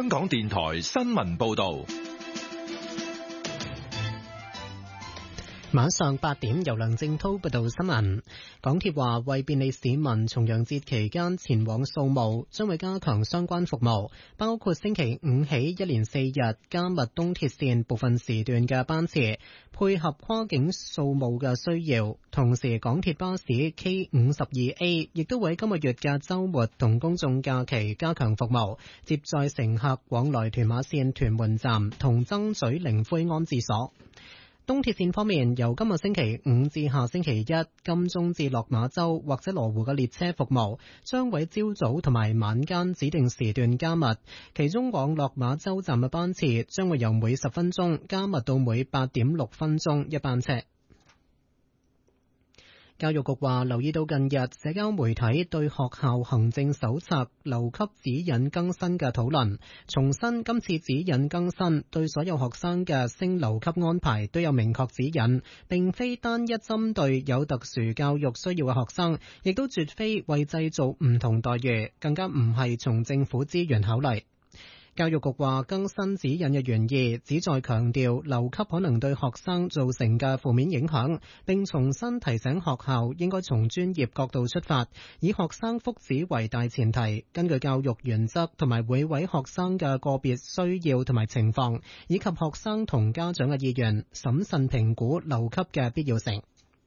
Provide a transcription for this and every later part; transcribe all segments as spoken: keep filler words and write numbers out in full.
港電台新聞報道。 晚上八點，由梁正濤報道新聞。港鐵話，為便利市民重陽節期間前往掃墓，將會加強相關服務，包括星期五起一連四日加密東鐵綫部分時段嘅班次，配合跨境掃墓嘅需要。同時，港鐵巴士 K 五十二 A 亦都會喺今個月嘅週末同公眾假期加強服務，接載乘客往來屯馬綫屯門站同曾咀靈灰安置所。東鐵綫方面，由今個星期五至下星期一，金鐘至落馬洲或者羅湖嘅列車服務將會朝早同埋晚間指定時段加密，其中往落馬洲站嘅班次將會由每十分鐘加密到每八點六分鐘一班車。教育局話，留意到近日社交媒體對學校行政手冊留級指引更新嘅討論，重申今次指引更新對所有學生嘅升留級安排都有明確指引，並非單一針對有特殊教育需要嘅學生，亦都絕非為製造唔同待遇，更加唔係從政府資源考慮。教育局話，更新指引嘅原意旨在強調留級可能對學生造成嘅負面影響，並重新提醒學校應該從專業角度出發，以學生福祉為大前提，根據教育原則同埋每位學生嘅個別需要同埋情況，以及學生同家長嘅意願，審慎評估留級嘅必要性。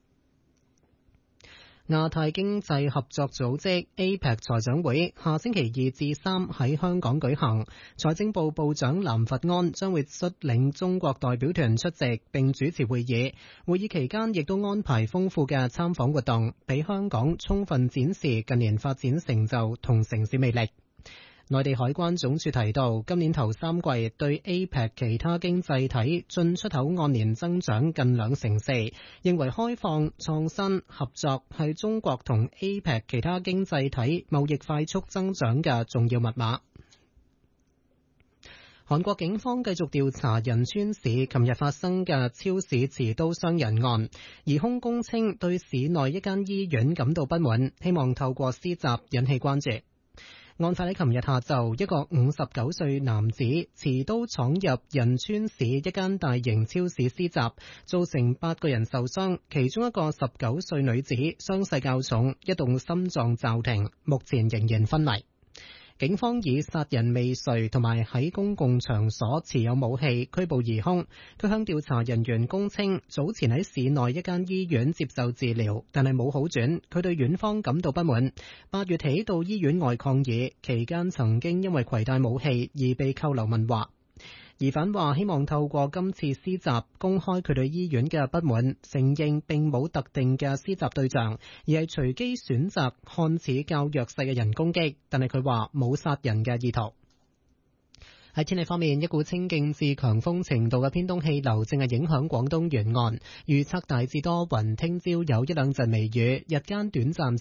亞太經濟合作組織 A P E C 財長會下星期二至三喺香港舉行，財政部部長藍佛安將會率領中國代表團出席並主持會議。會議期間亦都安排豐富嘅參訪活動，俾香港充分展示近年發展成就同城市魅力。內地海關總署提到，今年頭三季對 A P E C 其他經濟體進出口按年增長近兩成四，認為開放、創新、合作係中國同 A P E C 其他經濟體貿易快速增長嘅重要密碼。韓國警方繼續調查仁川市琴日發生嘅超市持刀傷人案，疑兇供稱對市內一間醫院感到不滿，希望透過施襲引起關注。案發喺琴日下晝，一個五十九歲男子持刀闖入仁川市一間大型超市施襲，造成八個人受傷，其中一個十九歲女子傷勢較重，一度心臟驟停，目前仍然昏迷。警方以殺人未遂同埋喺公共場所持有武器拘捕疑兇。佢向調查人員供稱，早前喺市內一間醫院接受治療，但係冇好轉。佢對院方感到不滿，八月起到醫院外抗議，期間曾經因為攜帶武器而被扣留問話。疑犯話希望透過今次施襲公開佢對醫院嘅不滿，承認並冇特定嘅施襲對象，而係隨機選擇看似較弱勢嘅人攻擊，但係佢話冇殺人嘅意圖。喺天氣方面，一股清勁至強風程度嘅偏東氣流正係影響廣東沿岸，預測大致多雲，聽朝有一兩陣微雨，日間短暫